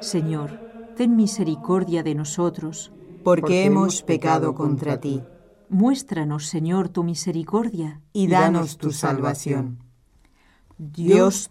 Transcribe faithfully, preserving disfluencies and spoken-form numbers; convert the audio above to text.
Señor, ten misericordia de nosotros, porque hemos pecado contra ti. Muéstranos, Señor, tu misericordia, y danos tu salvación. Dios